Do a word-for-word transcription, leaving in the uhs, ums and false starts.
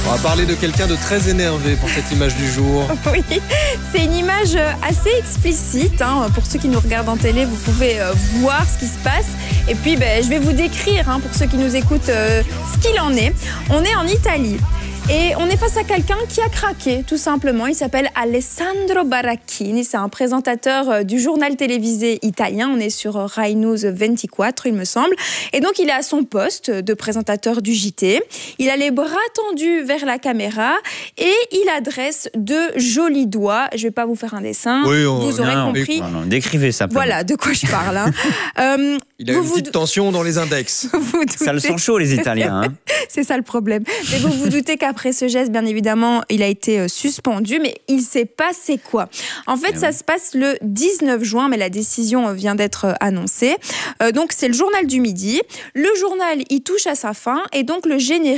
On va parler de quelqu'un de très énervé pour cette image du jour. Oui, c'est une image assez explicite. Hein. Pour ceux qui nous regardent en télé, vous pouvez euh, voir ce qui se passe. Et puis, ben, je vais vous décrire, hein, pour ceux qui nous écoutent, euh, ce qu'il en est. On est en Italie. Et on est face à quelqu'un qui a craqué, tout simplement. Il s'appelle Alessandro Baracchini. C'est un présentateur du journal télévisé italien. On est sur Rai News vingt-quatre, il me semble. Et donc, il est à son poste de présentateur du J T. Il a les bras tendus vers la caméra et il adresse de jolis doigts. Je ne vais pas vous faire un dessin. Oui, on... Vous aurez non, compris. Non, non, décrivez ça. Voilà de quoi je parle. Hein. euh, il a une petite vous... tension dans les index. Vous doutez... Ça le sent chaud, les Italiens. Hein. C'est ça le problème. Mais vous vous doutez qu'après ce geste, bien évidemment, il a été suspendu, mais il s'est passé quoi? En fait, et ça oui. se passe le dix-neuf juin, mais la décision vient d'être annoncée. Euh, donc, c'est le journal du midi. Le journal, il touche à sa fin, et donc le générique